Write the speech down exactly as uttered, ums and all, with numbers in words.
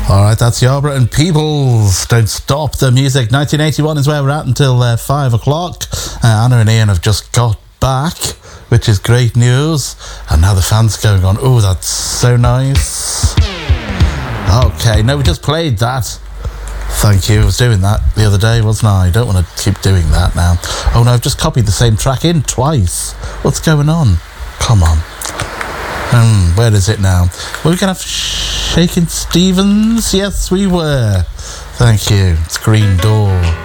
Alright, that's Yarborough and Peoples. Don't stop the music. nineteen eighty-one is where we're at until uh, five o'clock. Uh, Anna and Ian have just got back, which is great news. And now the fans going on. Oh, that's so nice. Okay, no, we just played that. Thank you. I was doing that the other day, wasn't I? I don't want to keep doing that now. Oh no, I've just copied the same track in twice. What's going on? Come on. Hmm, where is it now? Were we going to have Shakin' Stevens? Yes, we were. Thank you. It's Green Door.